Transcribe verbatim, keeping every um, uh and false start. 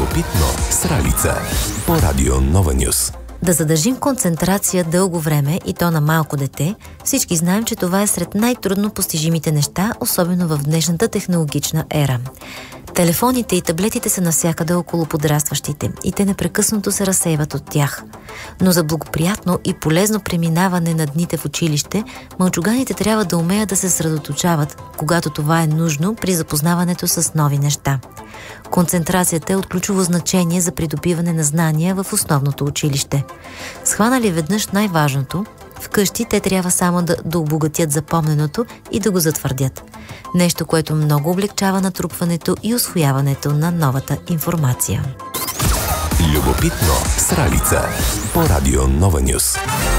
Любопитно с Ралица по Радио Нова Нюс. Да задържим концентрация дълго време и то на малко дете, всички знаем, че това е сред най-трудно постижимите неща, особено в днешната технологична ера. Телефоните и таблетите са навсякъде около подрастващите и те непрекъснато се разсейват от тях. Но за благоприятно и полезно преминаване на дните в училище, мълчуганите трябва да умеят да се съсредоточават, когато това е нужно при запознаването с нови неща. Концентрацията е от ключово значение за придобиване на знания в основното училище. Схванали веднъж най-важното, вкъщи те трябва само да, да обогатят запомненото и да го затвърдят. Нещо, което много облегчава натрупването и усвояването на новата информация. Любопитно с Ралица по Радио Нова Нюс.